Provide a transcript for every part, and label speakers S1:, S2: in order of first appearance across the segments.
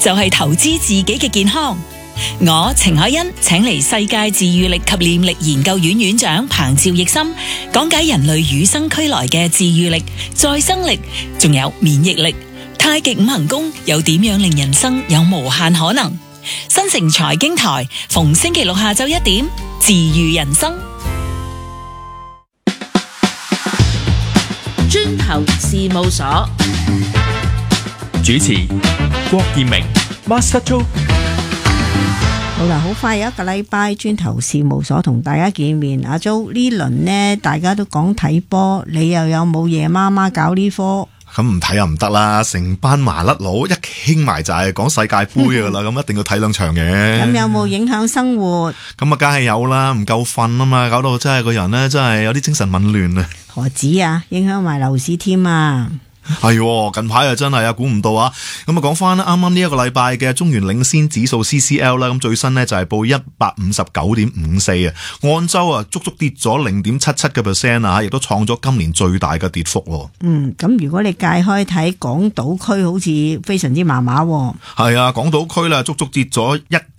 S1: 就係投資自己嘅健康。我程海欣請嚟世界自愈力及念力研究院院長彭趙奕森講解人類與生俱來嘅自愈力、再生力，仲有免疫力。太極五行功又點樣令人生有無限可能？新城財經台逢星期六下晝1點，自愈人生。
S2: 磚頭事務所
S3: 主持郭建明 Master Joe。
S4: 好啦，好快有一個禮拜磚頭事務所同大家見面。阿 Jo 呢輪呢，大家都講睇波，你又有冇夜媽媽搞呢科？
S5: 咁唔睇又唔得啦，成班麻甩佬一傾埋就係講世界盃噶啦，咁一定要睇兩場嘅。
S4: 咁有冇影響生活？
S5: 咁啊，梗係有啦，唔夠瞓啊嘛，搞到真係個人呢，真係有啲精神紊亂啊。
S4: 何止啊，影響埋樓市添啊！
S5: 係近排啊，真係啊，估唔到啊！咁啊，講翻啱啱呢一個禮拜嘅中原領先指數 CCL 啦，咁最新呢就係報 159.54 啊，按周啊足足跌咗 0.77% 啊，亦都創咗今年最大嘅跌幅。
S4: 咁如果你界開睇港島區，好似非常之麻麻。
S5: 係啊，港島區啦，足足跌咗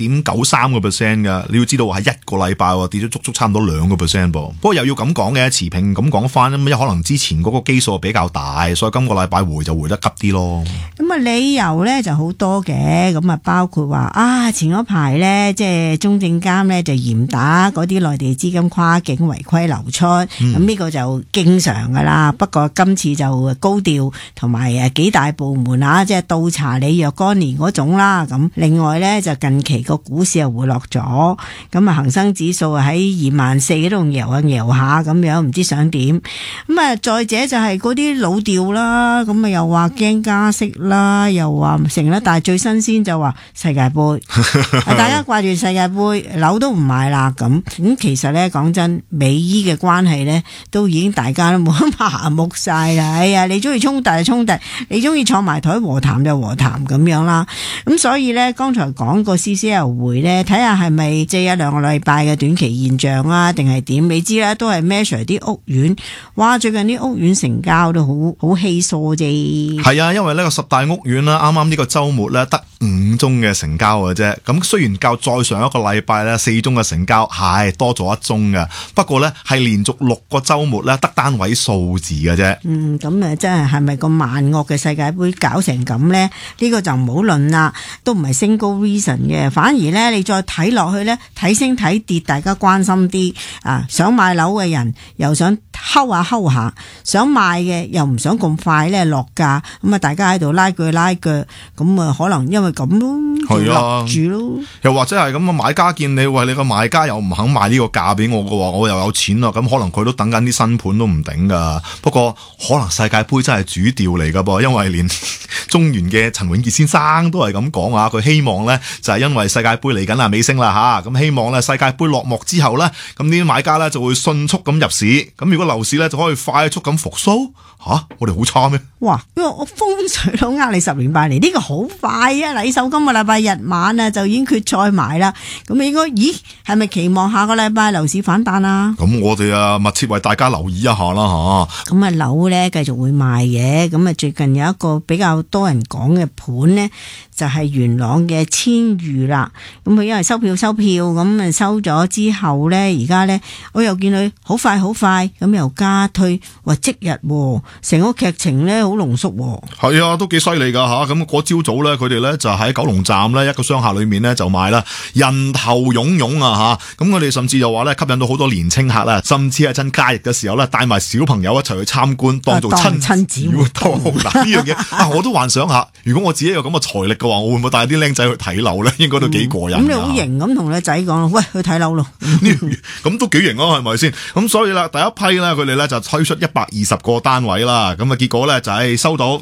S5: 1.93% 噶，你要知道係一個禮拜跌咗足足差唔多2%噃。不過又要咁講嘅，持平咁講翻，因為可能之前嗰個基數比較大，所以今個禮拜回就回得急啲咯。咁啊，
S4: 理由咧就好多嘅，咁啊包括話前嗰排咧，即係中證監咧就嚴打嗰啲內地資金跨境違規流出，咁呢個就經常噶啦。不過今次就高調，同埋幾大部門即係倒查你若干年嗰種啦。咁另外咧就近期個股市又回落咗，咁啊恒生指數喺24,000嗰度搖下咁樣，唔知想點。咁啊再者就係嗰啲老調啦。咁啊又話驚加息啦，又話唔成啦，但係最新鮮就話世界盃，大家掛住世界盃，樓都唔買啦咁。其實咧講真，美伊嘅關係咧都已經大家都冇咁麻木晒啦。哎呀，你中意衝突就衝突，你中意坐埋台和談就和談咁樣啦。咁所以咧，剛才講個 CCL 回咧，睇下係咪即係1-2個禮拜嘅短期現象啊，定係點？你知啦，都係 measure 啲屋苑，哇！最近啲屋苑成交都好稀疏。
S5: 係啊，因為呢個10大屋苑啦，啱啱呢個周末咧得5宗嘅成交嘅啫。咁雖然較再上一個禮拜咧4宗嘅成交係多咗1宗嘅，不過咧係連續6個周末咧得單位數字嘅啫。
S4: 咁啊真係咪咁萬惡嘅世界盃搞成咁咧？呢個就唔好論啦，都唔係 single reason 嘅，反而咧你再睇落去咧，睇升睇跌，大家關心啲啊！想買樓嘅人又想睺下，想賣嘅又唔想咁快咧落價，咁啊大家喺度拉腳，咁啊可能因為咁咯，係啊，住咯。
S5: 又或者係咁啊，買家見你喂，你個買家又唔肯賣呢個價俾我嘅話，我又有錢啦，咁可能佢都等緊啲新盤都唔頂噶。不過可能世界盃真係主調嚟噶噃，因為連中原嘅陳永傑先生都係咁講啊，佢希望咧就係因為世界盃嚟緊尾聲啦吓，咁希望咧世界盃落幕之後咧，咁呢啲買家咧就會迅速咁入市，咁如果樓市咧就可以快速咁復蘇。我哋好差咩？哇！
S4: 我風水佬呃你10年8年，呢個好快啊！禮手今個禮拜日晚啊就已經決賽埋啦。咁你應該係咪期望下個禮拜樓市反彈啊？
S5: 咁我哋密切為大家留意一下啦吓。
S4: 咁樓咧繼續會賣嘅。咁最近有一個比較多人講嘅盤呢，就係元朗嘅千裕啦。咁佢因為收票咁收咗之後咧，而家咧我又見佢好快咁又加推，話即日成個劇情咧好濃縮。
S5: 係啊，都幾犀利噶吓。咁嗰朝早咧，佢哋咧就喺九龍站咧一個商廈裏面咧就賣啦，人頭湧湧啊吓。咁佢哋甚至又話咧吸引到好多年青客啦，甚至係趁假日嘅時候咧帶埋小朋友一齊去參觀，當做親子活動。嗱呢樣嘢我都幻想下，如果我自己有咁嘅財力嘅話，我會唔會帶啲僆仔去睇樓咧？應該都幾過癮。咁
S4: 你好型咁同你仔講，喂，去睇樓咯。
S5: 咁都幾型啊，係咪先？咁所以啦，第一批咧，佢哋咧就推出120個單位啦。咁結果咧就係收到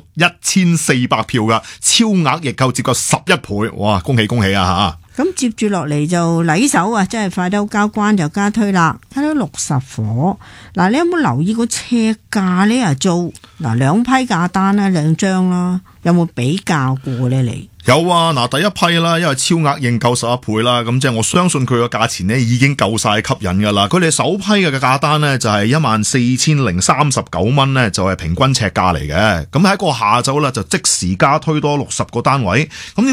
S5: 1400票噶，超額認購接過11倍，哇！恭喜啊吓！
S4: 咁接住落嚟就禮手啊，真係快得交關就加推啦，睇到60伙。嗱，你有冇留意個車價呢？啊，做2批價單啦，2張啦，有冇比較過咧？你？
S5: 有啊，第一批啦，因為超額認購11倍啦，咁即係我相信佢個價錢呢已經夠晒吸引噶啦。佢哋首批嘅價單呢就係14,039蚊呢，就係平均尺價嚟嘅。咁喺個下晝啦，就即時加推多60個單位。咁